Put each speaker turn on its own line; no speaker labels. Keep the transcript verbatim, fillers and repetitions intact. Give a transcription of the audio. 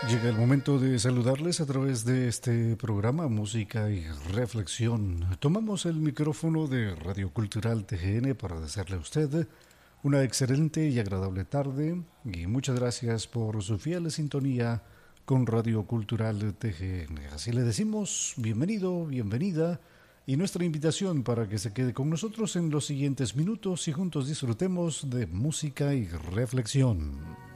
Llega el momento de saludarles a través de este programa Música y Reflexión. Tomamos el micrófono de Radio Cultural T G N para desearle a usted una excelente y agradable tarde y muchas gracias por su fiel sintonía con Radio Cultural T G N. Así le decimos bienvenido, bienvenida y nuestra invitación para que se quede con nosotros en los siguientes minutos y juntos disfrutemos de música y reflexión.